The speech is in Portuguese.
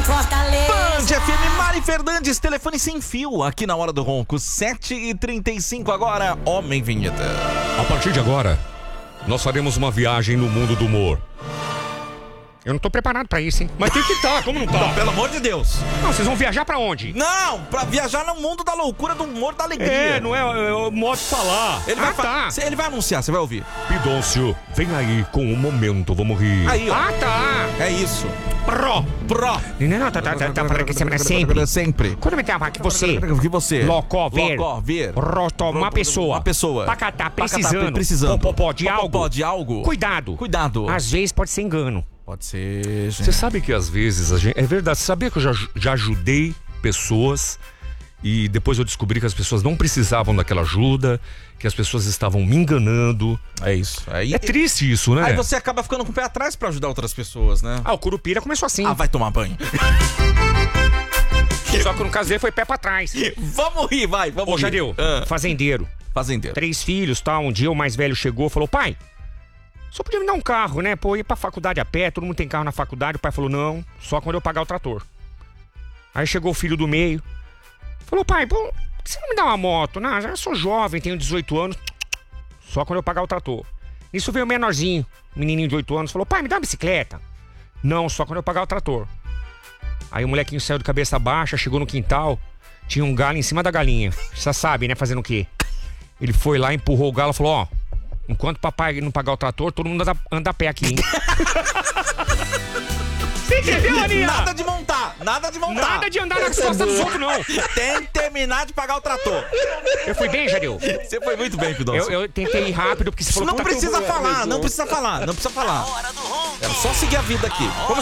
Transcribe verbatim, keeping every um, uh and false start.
Fortaleza. Band F M, Mari Fernandes, telefone sem fio, aqui na Hora do Ronco, sete e trinta e cinco agora, Homem Vinheta. A partir de agora, nós faremos uma viagem no mundo do humor. Eu não tô preparado pra isso, hein? Mas tem que estar, como não tá? Não, pelo amor de Deus. Não, vocês vão viajar pra onde? Não, pra viajar no mundo da loucura, do humor, da alegria. É, não é, é o modo de falar. Ele, ah, vai fa- tá. Cê- ele vai anunciar, você vai ouvir. Pidôncio, vem aí com o momento, vamos rir. Aí, ó. Ah, tá. É isso. Pró. Pró. Não, não, tá, tá, tá, tá para que semana sempre. Sempre. Quando me tava que você, Que você. locó, ver, Locó, ver. rostó, uma pessoa, Uma pessoa. pacatá, Pacatá, precisando, precisando. popopó de algo, Popopó de algo. cuidado, Cuidado. às vezes pode ser engano. Pode ser, gente. Você sabe que às vezes a gente... É verdade, você sabia que eu já, já ajudei pessoas e depois eu descobri que as pessoas não precisavam daquela ajuda, que as pessoas estavam me enganando. É isso. Aí, É triste isso, né? Aí você acaba ficando com o pé atrás pra ajudar outras pessoas, né? Ah, o Curupira começou assim. Ah, vai tomar banho. Só que no caso dele foi pé pra trás. Vamos rir, vai, vamos Ô, rir. Jadeu, Ah, fazendeiro, fazendeiro. três filhos, tal. Um dia o mais velho chegou e falou: pai, só podia me dar um carro, né? Pô, ir pra faculdade a pé, todo mundo tem carro na faculdade. O pai falou: não, só quando eu pagar o trator. Aí chegou o filho do meio, falou: pai, pô, por que você não me dá uma moto? Não, já sou jovem, tenho dezoito anos, só quando eu pagar o trator. Nisso veio o menorzinho, menininho de oito anos, falou: pai, me dá uma bicicleta. Não, só quando eu pagar o trator. Aí o molequinho saiu de cabeça baixa, chegou no quintal, tinha um galo em cima da galinha. Você sabe, né, fazendo o quê? Ele foi lá, empurrou o galo e falou: ó, enquanto o papai não pagar o trator, todo mundo anda, anda a pé aqui, hein? Você entendeu, Aninha? Nada de montar, nada de montar. Nada de andar nas costas dos outros, não. Tem que terminar de pagar o trator. Eu fui bem, Jadeu? Você foi muito bem, Pidoncio. Eu, eu tentei ir rápido, porque você falou Não que tá precisa tudo- falar, não precisa falar, não precisa falar. É só seguir a vida aqui.